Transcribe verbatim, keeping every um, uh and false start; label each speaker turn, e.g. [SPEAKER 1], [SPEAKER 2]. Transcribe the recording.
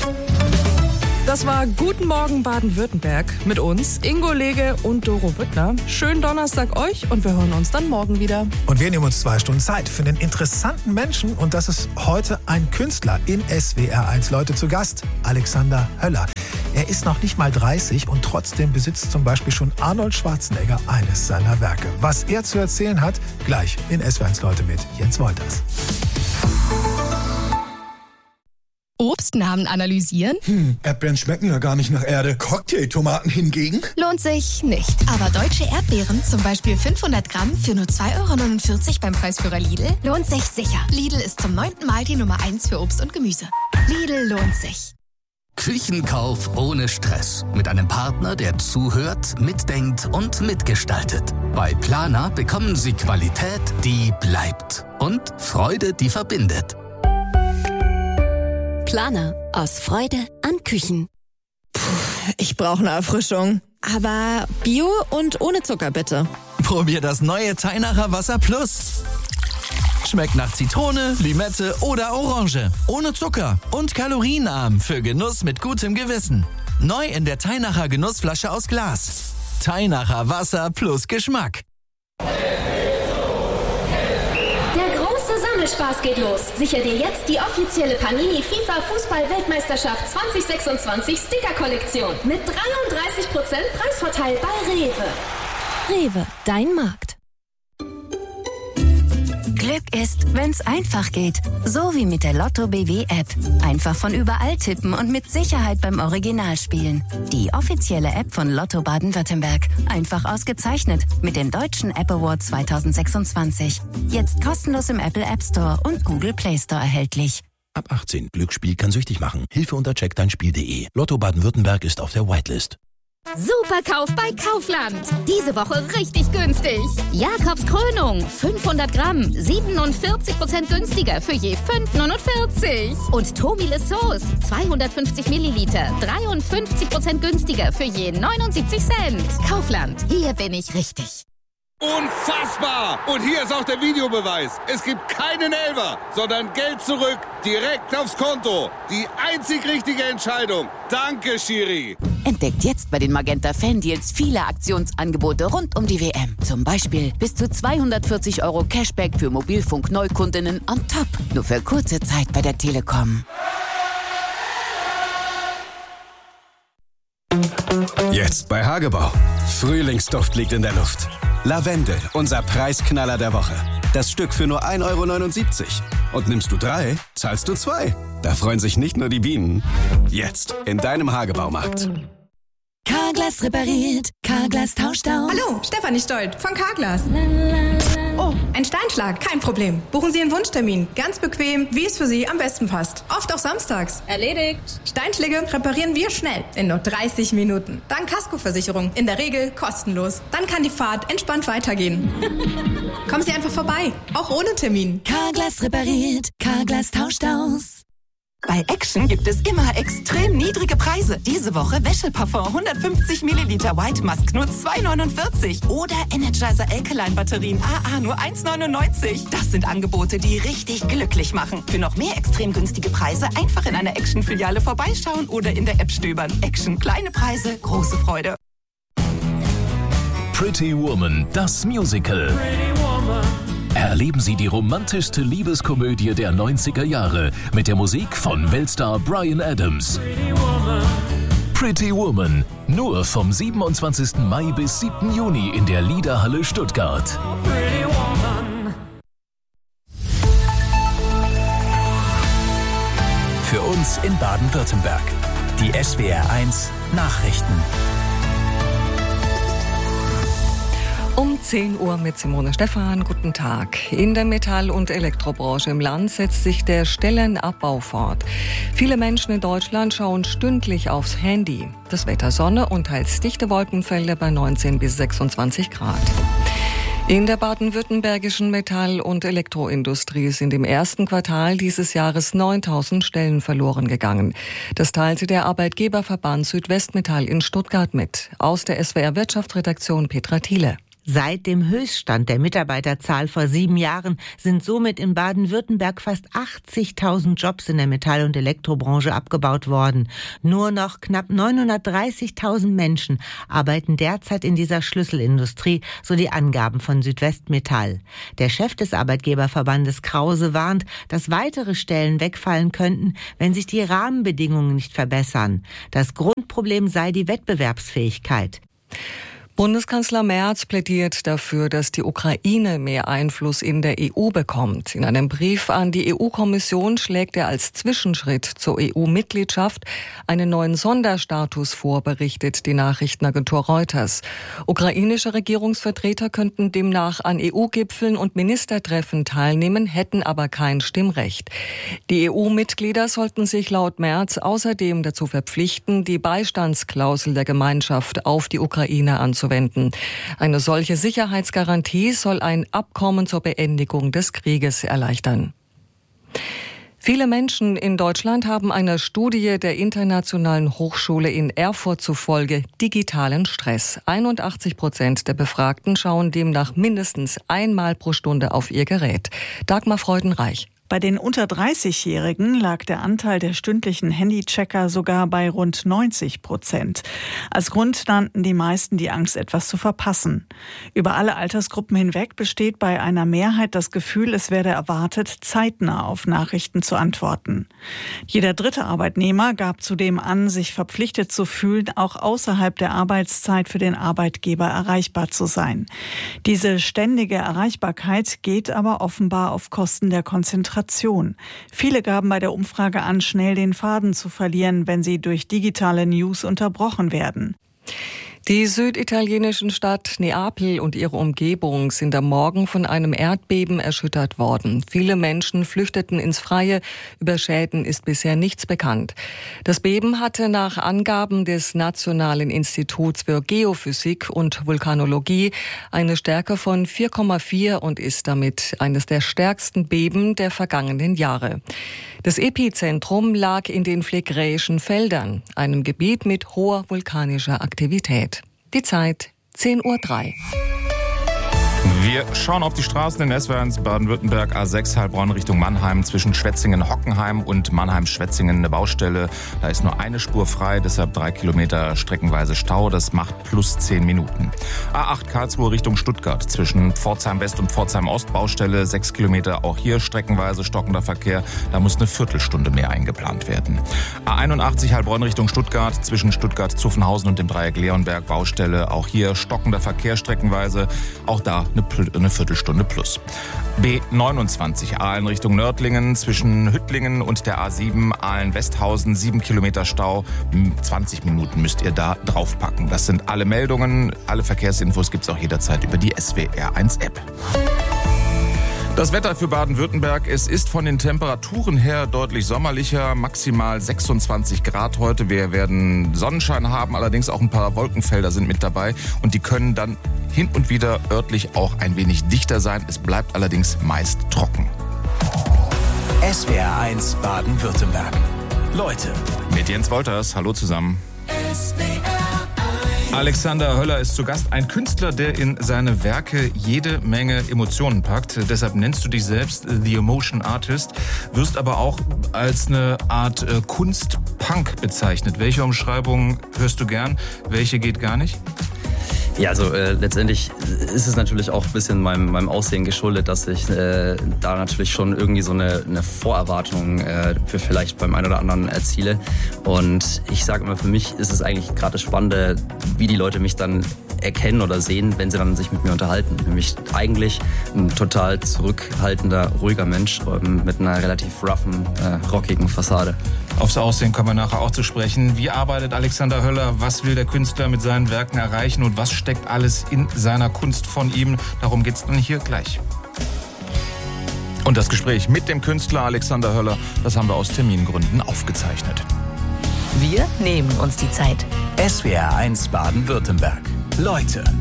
[SPEAKER 1] Das war Guten Morgen Baden-Württemberg mit uns, Ingo Lege und Doro Büttner. Schönen Donnerstag euch und wir hören uns dann morgen wieder.
[SPEAKER 2] Und wir nehmen uns zwei Stunden Zeit für einen interessanten Menschen und das ist heute ein Künstler in S W R eins. Leute, zu Gast, Alexander Höller. Er ist noch nicht mal dreißig und trotzdem besitzt zum Beispiel schon Arnold Schwarzenegger eines seiner Werke. Was er zu erzählen hat, gleich in S W R eins Leute mit Jens Wolters.
[SPEAKER 3] Obstnamen analysieren?
[SPEAKER 4] Hm, Erdbeeren schmecken ja gar nicht nach Erde. Cocktailtomaten hingegen?
[SPEAKER 3] Lohnt sich nicht. Aber deutsche Erdbeeren, zum Beispiel fünfhundert Gramm für nur zwei Euro neunundvierzig beim Preisführer Lidl, lohnt sich sicher. Lidl ist zum neunten Mal die Nummer eins für Obst und Gemüse. Lidl lohnt sich.
[SPEAKER 5] Küchenkauf ohne Stress. Mit einem Partner, der zuhört, mitdenkt und mitgestaltet. Bei Planer bekommen Sie Qualität, die bleibt. Und Freude, die verbindet.
[SPEAKER 6] Planer. Aus Freude an Küchen.
[SPEAKER 7] Puh, ich brauche eine Erfrischung. Aber Bio und ohne Zucker, bitte.
[SPEAKER 8] Probier das neue Teinacher Wasser Plus. Schmeckt nach Zitrone, Limette oder Orange. Ohne Zucker und kalorienarm für Genuss mit gutem Gewissen. Neu in der Teinacher Genussflasche aus Glas. Teinacher Wasser plus Geschmack.
[SPEAKER 9] Spaß geht los. Sicher dir jetzt die offizielle Panini FIFA Fußball-Weltmeisterschaft zwanzig sechsundzwanzig Sticker-Kollektion mit dreiunddreißig Prozent Preisvorteil bei Rewe.
[SPEAKER 6] Rewe, dein Markt. Glück ist, wenn's einfach geht. So wie mit der Lotto B W App. Einfach von überall tippen und mit Sicherheit beim Original spielen. Die offizielle App von Lotto Baden-Württemberg. Einfach ausgezeichnet mit dem Deutschen App Award zwanzig sechsundzwanzig. Jetzt kostenlos im Apple App Store und Google Play Store erhältlich.
[SPEAKER 10] Ab achtzehn. Glücksspiel kann süchtig machen. Hilfe unter check dein spiel punkt de. Lotto Baden-Württemberg ist auf der Whitelist.
[SPEAKER 3] Superkauf bei Kaufland. Diese Woche richtig günstig. Jakobs Krönung, fünfhundert Gramm, siebenundvierzig Prozent günstiger für je fünf neunundvierzig. Und Tomile Sauce, zweihundertfünfzig Milliliter, dreiundfünfzig Prozent günstiger für je neunundsiebzig Cent. Kaufland, hier bin ich richtig.
[SPEAKER 11] Unfassbar! Und hier ist auch der Videobeweis. Es gibt keinen Elfer, sondern Geld zurück, direkt aufs Konto. Die einzig richtige Entscheidung. Danke, Schiri.
[SPEAKER 12] Entdeckt jetzt bei den Magenta Fan-Deals viele Aktionsangebote rund um die W M. Zum Beispiel bis zu zweihundertvierzig Euro Cashback für Mobilfunk-Neukundinnen on top. Nur für kurze Zeit bei der Telekom.
[SPEAKER 13] Jetzt bei Hagebau. Frühlingsduft liegt in der Luft. Lavendel, unser Preisknaller der Woche. Das Stück für nur ein Euro neunundsiebzig. Und nimmst du drei, zahlst du zwei. Da freuen sich nicht nur die Bienen. Jetzt in deinem Hagebaumarkt.
[SPEAKER 14] Carglass repariert, Carglass tauscht aus.
[SPEAKER 15] Hallo, Stefanie Stolt von Carglass. Oh, ein Steinschlag, kein Problem. Buchen Sie einen Wunschtermin. Ganz bequem, wie es für Sie am besten passt. Oft auch samstags. Erledigt. Steinschläge reparieren wir schnell, in nur dreißig Minuten. Dank Kaskoversicherung, in der Regel kostenlos. Dann kann die Fahrt entspannt weitergehen. Kommen Sie einfach vorbei, auch ohne Termin.
[SPEAKER 14] Carglass repariert, Carglass tauscht aus.
[SPEAKER 16] Bei Action gibt es immer extrem niedrige Preise. Diese Woche Wäscheparfum hundertfünfzig Milliliter White Musk nur zwei neunundvierzig. Oder Energizer Alkaline Batterien A A nur eins neunundneunzig. Das sind Angebote, die richtig glücklich machen. Für noch mehr extrem günstige Preise einfach in einer Action-Filiale vorbeischauen oder in der App stöbern. Action, kleine Preise, große Freude.
[SPEAKER 17] Pretty Woman, das Musical. Pretty Woman. Erleben Sie die romantischste Liebeskomödie der neunziger Jahre mit der Musik von Weltstar Bryan Adams. Pretty Woman. Pretty Woman, nur vom siebenundzwanzigsten Mai bis siebten Juni in der Liederhalle Stuttgart. Pretty Woman.
[SPEAKER 18] Für uns in Baden-Württemberg. Die S W R eins Nachrichten.
[SPEAKER 1] Um zehn Uhr mit Simone Stephan. Guten Tag. In der Metall- und Elektrobranche im Land setzt sich der Stellenabbau fort. Viele Menschen in Deutschland schauen stündlich aufs Handy. Das Wetter Sonne und teils dichte Wolkenfelder bei neunzehn bis sechsundzwanzig Grad. In der baden-württembergischen Metall- und Elektroindustrie sind im ersten Quartal dieses Jahres neuntausend Stellen verloren gegangen. Das teilte der Arbeitgeberverband Südwestmetall in Stuttgart mit. Aus der S W R Wirtschaftsredaktion Petra Thiele.
[SPEAKER 19] Seit dem Höchststand der Mitarbeiterzahl vor sieben Jahren sind somit in Baden-Württemberg fast achtzigtausend Jobs in der Metall- und Elektrobranche abgebaut worden. Nur noch knapp neunhundertdreißigtausend Menschen arbeiten derzeit in dieser Schlüsselindustrie, so die Angaben von Südwestmetall. Der Chef des Arbeitgeberverbandes Krause warnt, dass weitere Stellen wegfallen könnten, wenn sich die Rahmenbedingungen nicht verbessern. Das Grundproblem sei die Wettbewerbsfähigkeit.
[SPEAKER 1] Bundeskanzler Merz plädiert dafür, dass die Ukraine mehr Einfluss in der E U bekommt. In einem Brief an die E U-Kommission schlägt er als Zwischenschritt zur E U-Mitgliedschaft einen neuen Sonderstatus vor, berichtet die Nachrichtenagentur Reuters. Ukrainische Regierungsvertreter könnten demnach an E U-Gipfeln und Ministertreffen teilnehmen, hätten aber kein Stimmrecht. Die E U-Mitglieder sollten sich laut Merz außerdem dazu verpflichten, die Beistandsklausel der Gemeinschaft auf die Ukraine anzuwenden. Eine solche Sicherheitsgarantie soll ein Abkommen zur Beendigung des Krieges erleichtern. Viele Menschen in Deutschland haben einer Studie der Internationalen Hochschule in Erfurt zufolge digitalen Stress. einundachtzig Prozent der Befragten schauen demnach mindestens einmal pro Stunde auf ihr Gerät. Dagmar Freudenreich.
[SPEAKER 20] Bei den unter dreißigjährigen lag der Anteil der stündlichen Handychecker sogar bei rund neunzig Prozent. Als Grund nannten die meisten die Angst, etwas zu verpassen. Über alle Altersgruppen hinweg besteht bei einer Mehrheit das Gefühl, es werde erwartet, zeitnah auf Nachrichten zu antworten. Jeder dritte Arbeitnehmer gab zudem an, sich verpflichtet zu fühlen, auch außerhalb der Arbeitszeit für den Arbeitgeber erreichbar zu sein. Diese ständige Erreichbarkeit geht aber offenbar auf Kosten der Konzentration. Viele gaben bei der Umfrage an, schnell den Faden zu verlieren, wenn sie durch digitale News unterbrochen werden.
[SPEAKER 1] Die süditalienischen Stadt Neapel und ihre Umgebung sind am Morgen von einem Erdbeben erschüttert worden. Viele Menschen flüchteten ins Freie. Über Schäden ist bisher nichts bekannt. Das Beben hatte nach Angaben des Nationalen Instituts für Geophysik und Vulkanologie eine Stärke von vier Komma vier und ist damit eines der stärksten Beben der vergangenen Jahre. Das Epizentrum lag in den Phlegräischen Feldern, einem Gebiet mit hoher vulkanischer Aktivität. Die Zeit zehn Uhr drei.
[SPEAKER 21] Wir schauen auf die Straßen in S W R eins Baden-Württemberg, A sechs Heilbronn Richtung Mannheim, zwischen Schwetzingen-Hockenheim und Mannheim-Schwetzingen eine Baustelle. Da ist nur eine Spur frei, deshalb drei Kilometer streckenweise Stau. Das macht plus zehn Minuten. A acht Karlsruhe Richtung Stuttgart, zwischen Pforzheim-West und Pforzheim-Ost Baustelle, sechs Kilometer, auch hier streckenweise stockender Verkehr. Da muss eine Viertelstunde mehr eingeplant werden. A einundachtzig Heilbronn Richtung Stuttgart, zwischen Stuttgart-Zuffenhausen und dem Dreieck Leonberg Baustelle, auch hier stockender Verkehr streckenweise. Auch da eine eine Viertelstunde plus. B neunundzwanzig Aalen Richtung Nördlingen, zwischen Hüttlingen und der A sieben Aalen-Westhausen, sieben Kilometer Stau. zwanzig Minuten müsst ihr da draufpacken. Das sind alle Meldungen. Alle Verkehrsinfos gibt's auch jederzeit über die S W R eins App. Das Wetter für Baden-Württemberg, es ist von den Temperaturen her deutlich sommerlicher, maximal sechsundzwanzig Grad heute. Wir werden Sonnenschein haben, allerdings auch ein paar Wolkenfelder sind mit dabei und die können dann hin und wieder örtlich auch ein wenig dichter sein. Es bleibt allerdings meist trocken.
[SPEAKER 18] S W R eins Baden-Württemberg. Leute.
[SPEAKER 21] Mit Jens Wolters, hallo zusammen. S W R Alexander Höller ist zu Gast, ein Künstler, der in seine Werke jede Menge Emotionen packt. Deshalb nennst du dich selbst The Emotion Artist, wirst aber auch als eine Art äh, Kunstpunk bezeichnet. Welche Umschreibung hörst du gern? Welche geht gar nicht?
[SPEAKER 22] Ja, also äh, letztendlich ist es natürlich auch ein bisschen meinem, meinem Aussehen geschuldet, dass ich äh, da natürlich schon irgendwie so eine, eine Vorerwartung äh, für vielleicht beim einen oder anderen erziele. Und ich sage immer, für mich ist es eigentlich gerade das Spannende, wie die Leute mich dann erkennen oder sehen, wenn sie dann sich mit mir unterhalten. Nämlich eigentlich ein total zurückhaltender, ruhiger Mensch ähm, mit einer relativ roughen, äh, rockigen Fassade.
[SPEAKER 21] Aufs Aussehen kommen wir nachher auch zu sprechen. Wie arbeitet Alexander Höller? Was will der Künstler mit seinen Werken erreichen? Und was steckt alles in seiner Kunst von ihm? Darum geht's dann hier gleich. Und das Gespräch mit dem Künstler Alexander Höller, das haben wir aus Termingründen aufgezeichnet.
[SPEAKER 14] Wir nehmen uns die Zeit.
[SPEAKER 18] S W R eins Baden-Württemberg. Leute.